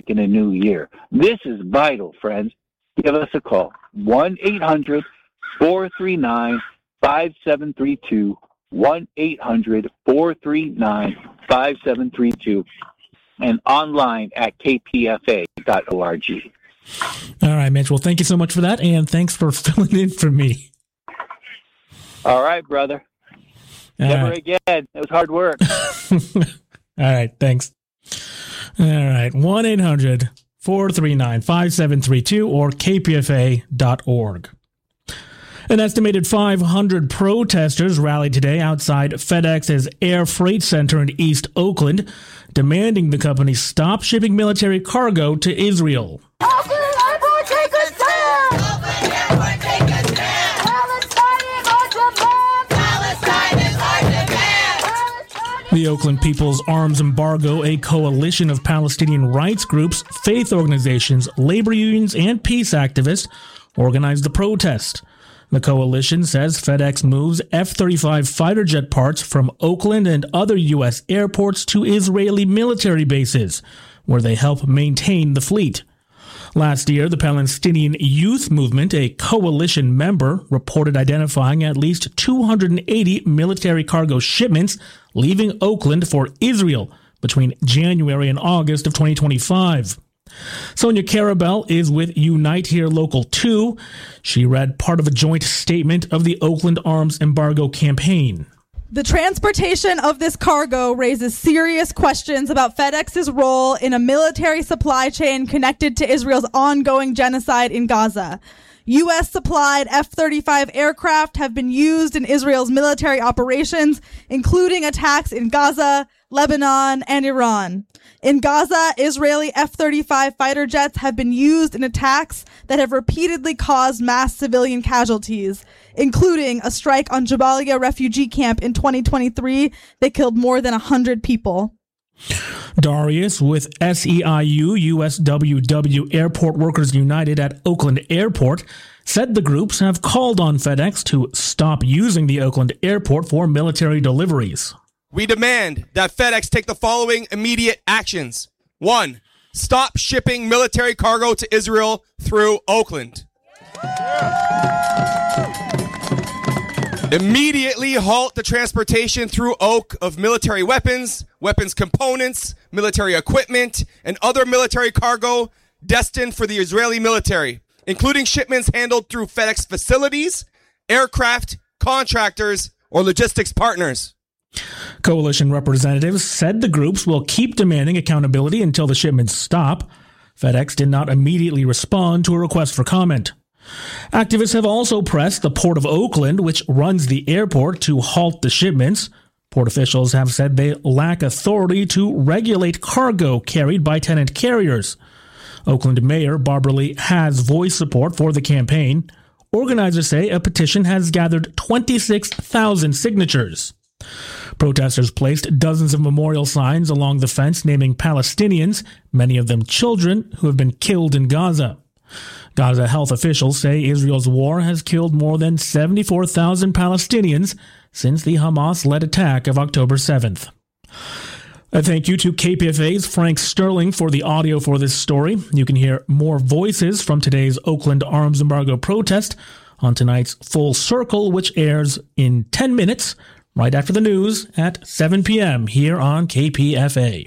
in a new year. This is vital, friends. Give us a call, 1-800-439-5732, 1-800-439-5732, and online at kpfa.org. All right, Mitch. Well, thank you so much for that, and thanks for filling in for me. All right, brother. Never again. It was hard work. All right, thanks. All right, 1-800-439-5732 or kpfa.org. An estimated 500 protesters rallied today outside FedEx's Air Freight Center in East Oakland, demanding the company stop shipping military cargo to Israel. Oakland Airport, take a stand! Oakland Airport, take a stand! Palestine is our demand! Palestine is our demand! The Oakland People's Arms Embargo, a coalition of Palestinian rights groups, faith organizations, labor unions, and peace activists, organized the protest. The coalition says FedEx moves F-35 fighter jet parts from Oakland and other U.S. airports to Israeli military bases, where they help maintain the fleet. Last year, the Palestinian Youth Movement, a coalition member, reported identifying at least 280 military cargo shipments leaving Oakland for Israel between January and August of 2025. Sonia Carabell is with Unite Here Local 2. She read part of a joint statement of the Oakland Arms Embargo campaign. The transportation of this cargo raises serious questions about FedEx's role in a military supply chain connected to Israel's ongoing genocide in Gaza. U.S.-supplied F-35 aircraft have been used in Israel's military operations, including attacks in Gaza, Lebanon, and Iran. In Gaza, Israeli F-35 fighter jets have been used in attacks that have repeatedly caused mass civilian casualties, including a strike on Jabalia refugee camp in 2023 that killed more than 100 people. Darius with SEIU USWW Airport Workers United at Oakland Airport said the groups have called on FedEx to stop using the Oakland Airport for military deliveries. We demand that FedEx take the following immediate actions. 1. Stop shipping military cargo to Israel through Oakland. Immediately halt the transportation through Oak of military weapons, weapons components, military equipment, and other military cargo destined for the Israeli military, including shipments handled through FedEx facilities, aircraft, contractors, or logistics partners. Coalition representatives said the groups will keep demanding accountability until the shipments stop. FedEx did not immediately respond to a request for comment. Activists have also pressed the Port of Oakland, which runs the airport, to halt the shipments. Port officials have said they lack authority to regulate cargo carried by tenant carriers. Oakland Mayor Barbara Lee has voiced support for the campaign. Organizers say a petition has gathered 26,000 signatures. Protesters placed dozens of memorial signs along the fence naming Palestinians, many of them children, who have been killed in Gaza. Gaza health officials say Israel's war has killed more than 74,000 Palestinians since the Hamas-led attack of October 7th. A thank you to KPFA's Frank Sterling for the audio for this story. You can hear more voices from today's Oakland arms embargo protest on tonight's Full Circle, which airs in 10 minutes, right after the news at 7 p.m. here on KPFA.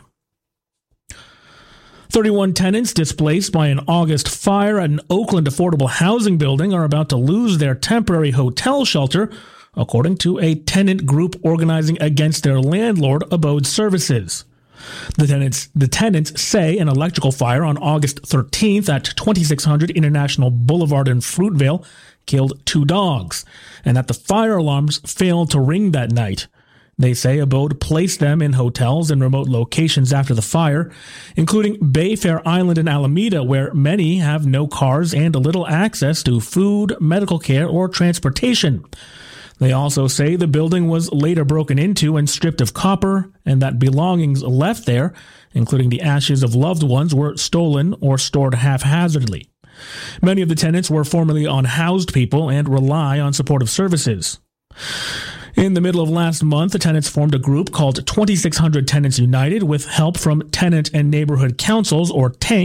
31 tenants displaced by an August fire at an Oakland affordable housing building are about to lose their temporary hotel shelter, according to a tenant group organizing against their landlord, Abode Services. The tenants say an electrical fire on August 13th at 2600 International Boulevard in Fruitvale killed 2 dogs, and that the fire alarms failed to ring that night. They say Abode placed them in hotels in remote locations after the fire, including Bayfair Island in Alameda, where many have no cars and little access to food, medical care, or transportation. They also say the building was later broken into and stripped of copper, and that belongings left there, including the ashes of loved ones, were stolen or stored haphazardly. Many of the tenants were formerly unhoused people and rely on supportive services. In the middle of last month, the tenants formed a group called 2600 Tenants United with help from tenant and neighborhood councils, or TANK.